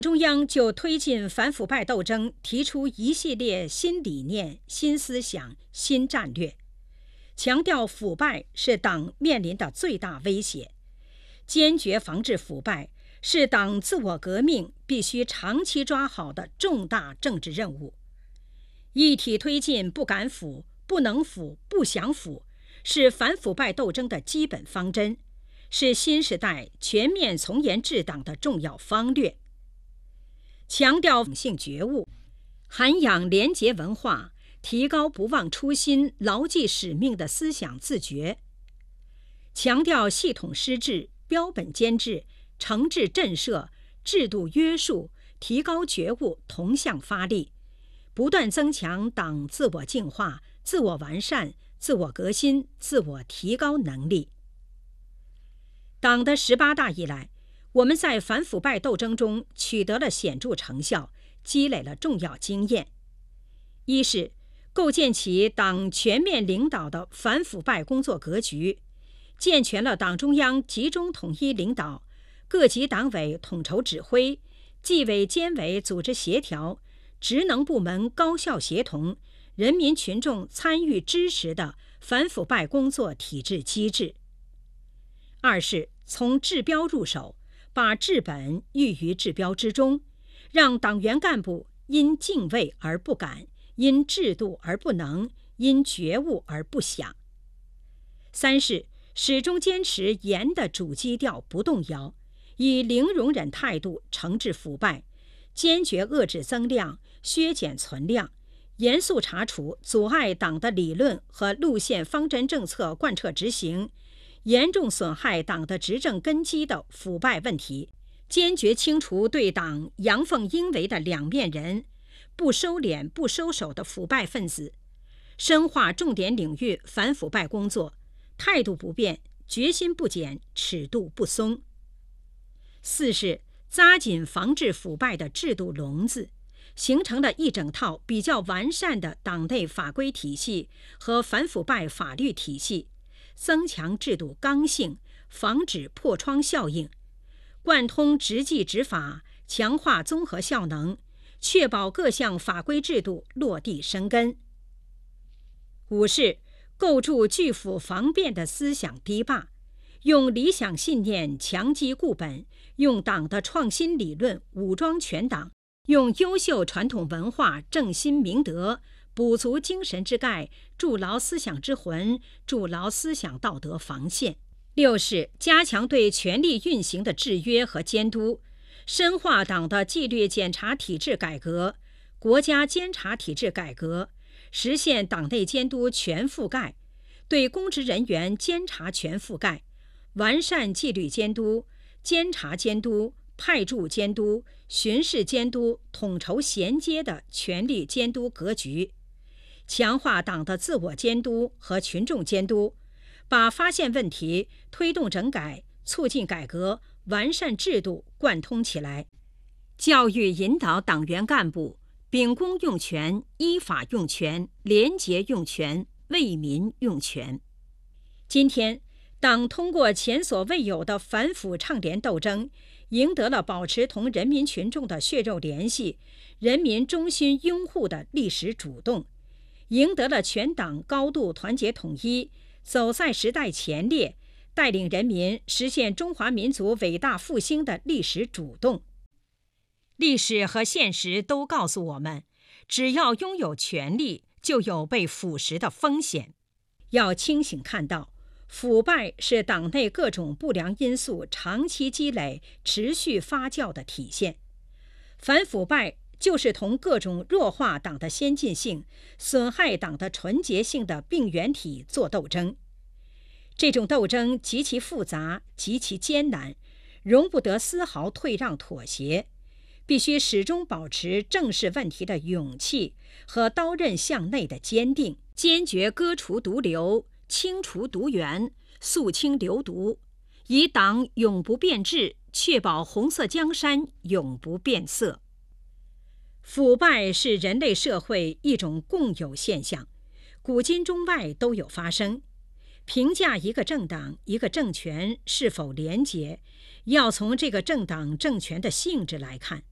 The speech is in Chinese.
中央就推进反腐败斗争提出一系列新理念、新思想、新战略，强调腐败是党面临的最大威胁，坚决防治腐败是党自我革命必须长期抓好的重大政治任务。一体推进不敢腐、不能腐、不想腐，是反腐败斗争的基本方针，是新时代全面从严治党的重要方略。强调性觉悟，涵养廉洁文化，提高不忘初心、牢记使命的思想自觉。强调系统施治、标本兼治、惩治震慑、制度约束，提高觉悟，同向发力，不断增强党自我净化、自我完善、自我革新、自我提高能力。党的18大以来，我们在反腐败斗争中取得了显著成效，积累了重要经验。一是构建起党全面领导的反腐败工作格局，健全了党中央集中统一领导、各级党委统筹指挥、纪委监委组织协调、职能部门高效协同、人民群众参与支持的反腐败工作体制机制。二是从治标入手，把治本寓于治标之中，让党员干部因敬畏而不敢，因制度而不能，因觉悟而不想。三是始终坚持严的主基调不动摇，以零容忍态度惩治腐败，坚决遏制增量，削减存量，严肃查处阻碍党的理论和路线方针政策贯彻执行，严重损害党的执政根基的腐败问题，坚决清除对党阳奉阴违的两面人，不收敛不收手的腐败分子，深化重点领域反腐败工作，态度不变，决心不减，尺度不松。四是扎紧防治腐败的制度笼子，形成了一整套比较完善的党内法规体系和反腐败法律体系，增强制度刚性，防止破窗效应，贯通执纪执法，强化综合效能，确保各项法规制度落地生根。五是构筑拒腐防变的思想堤坝，用理想信念强基固本，用党的创新理论武装全党，用优秀传统文化正心明德，补足精神之钙，筑牢思想之魂，筑牢思想道德防线。六是加强对权力运行的制约和监督，深化党的纪律检查体制改革、国家监察体制改革，实现党内监督全覆盖，对公职人员监察全覆盖，完善纪律监督、监察监督、派驻监督、巡视监督统筹衔接的权力监督格局，强化党的自我监督和群众监督，把发现问题、推动整改、促进改革、完善制度贯通起来。教育引导党员干部秉公用权、依法用权、廉洁用权、为民用权。今天，党通过前所未有的反腐倡廉斗争，赢得了保持同人民群众的血肉联系、人民衷心拥护的历史主动，赢得了全党高度团结统一，走在时代前列，带领人民实现中华民族伟大复兴的历史主动。历史和现实都告诉我们，只要拥有权力，就有被腐蚀的风险。要清醒看到，腐败是党内各种不良因素长期积累、持续发酵的体现。反腐败就是同各种弱化党的先进性、损害党的纯洁性的病原体做斗争。这种斗争极其复杂，极其艰难，容不得丝毫退让妥协，必须始终保持正视问题的勇气和刀刃向内的坚定，坚决割除毒瘤，清除毒源，肃清流毒，以党永不变质，确保红色江山永不变色。腐败是人类社会一种共有现象，古今中外都有发生。评价一个政党、一个政权是否廉洁，要从这个政党政权的性质来看。